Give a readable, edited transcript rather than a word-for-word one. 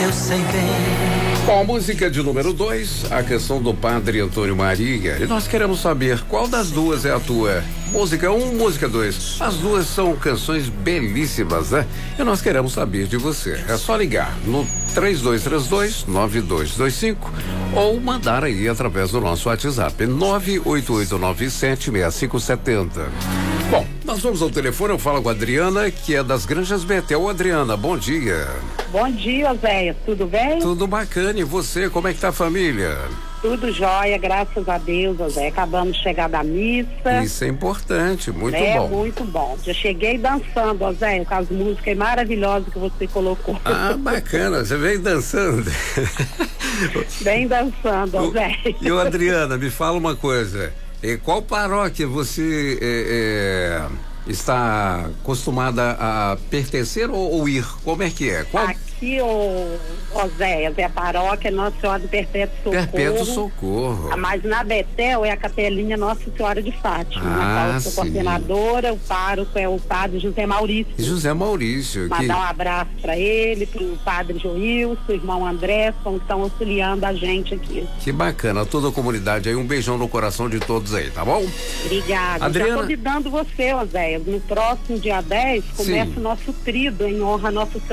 eu sei bem. Bom, música de número 2, a canção do Padre Antônio Maria. E nós queremos saber qual das duas é a tua. Música 1, música 2. As duas são canções belíssimas, né? E nós queremos saber de você. É só ligar no 3232-9225 ou mandar aí através do nosso WhatsApp 988976570. Bom, nós vamos ao telefone, eu falo com a Adriana, que é das Granjas Betel. Adriana, bom dia. Bom dia, Zéia, tudo bem? Tudo bacana, e você, como é que tá a família? Tudo jóia, graças a Deus, Zé. Acabamos de chegar da missa. Isso é importante, muito bom. É, muito bom. Já cheguei dançando, Zé, com as músicas maravilhosas que você colocou. Ah, bacana, você veio dançando. Bem dançando, Zé. E o Adriana, me fala uma coisa, qual paróquia você está acostumada a pertencer ou ir? Como é que é? Qual? Aqui, Oséias, é a paróquia Nossa Senhora do Perpétuo Socorro. Perpétuo Socorro. Mas na Betel é a capelinha Nossa Senhora de Fátima. Na qual eu sou coordenadora, o pároco é o padre José Maurício. José Maurício. Mandar um abraço para ele, pro padre Joilson, o irmão André, que estão auxiliando a gente aqui. Que bacana, toda a comunidade aí, um beijão no coração de todos aí, tá bom? Obrigada. Adriana... Já convidando você, Oséias, no próximo dia 10 começa o nosso trido em honra a Nossa